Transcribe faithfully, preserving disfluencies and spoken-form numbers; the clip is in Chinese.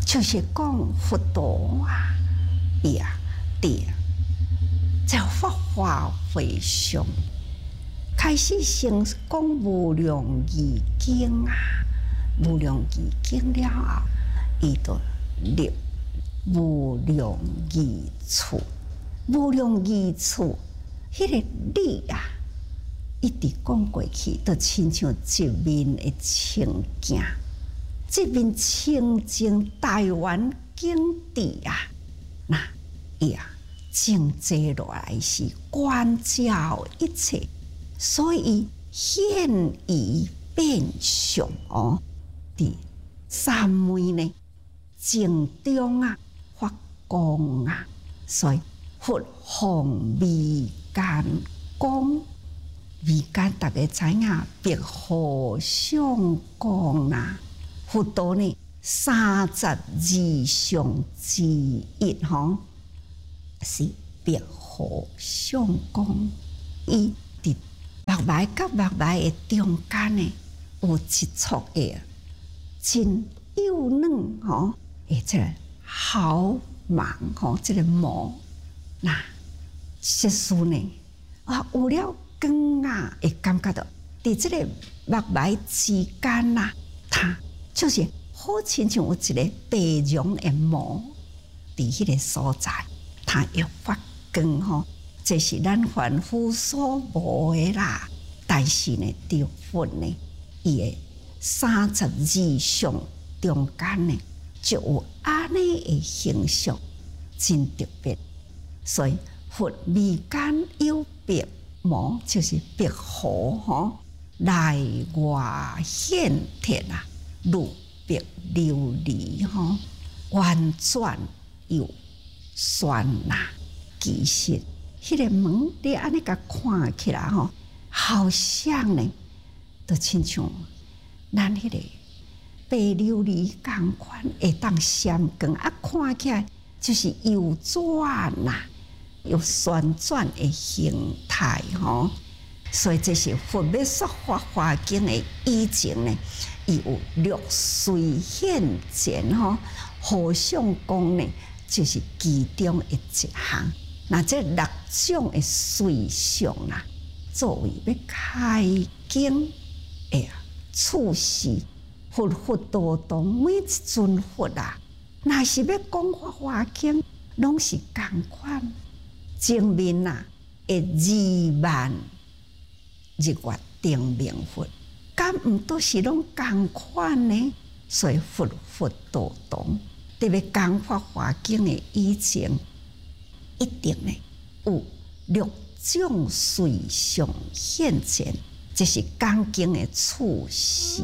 就是讲佛陀啊，伊啊，伫在法华会上开始先讲无量义经啊，无量义经了后，伊就立无量义处，无量义处，迄个理啊，一直讲过去，就亲像一面的清镜，这面清净台湾景致啊，那伊啊，静坐落来是观照一切，所以现已变相哦，伫三昧呢，静中啊发光啊，所以佛放微间光。微间大家知影，白毫相光啦。佛陀呢，三十二相之一吼，是白毫相光。伊伫目眉甲目眉的中间呢，有一撮的真幼嫩吼，诶，这个毫芒吼，这个毛，那色素呢啊，有了。光啊，会感觉到伫即个目眉之间呐，它就是好亲像有一个白绒的毛伫迄个所在，它要发光吼，这是咱凡夫所无的啦。但是呢，对佛呢，伊的三十二相中间呢，就有安尼的形象，真特别。所以佛眉间有白。毛就是白毫吼，内外显贴啊，如白琉璃吼，婉转又酸呐。其实，迄、那个门你安尼甲看起来吼，好像呢，就亲像咱迄个白琉璃共款，会当闪光啊，看起来就是油转呐。有旋转的形态吼，所以这是佛要说《法华经》的以前呢，伊有六随现前吼，好相讲呢，就是其中的一项。那这六种的随相啦，作为要开经的处事，佛佛道道每一尊佛啊，若是要讲《法华经》，拢是共款。前面呐，会二万日月定明佛，敢毋都是拢共款呢？所以佛佛道道，特别讲法华经的以前，一定呢有六种随相现前，这是讲经的处事。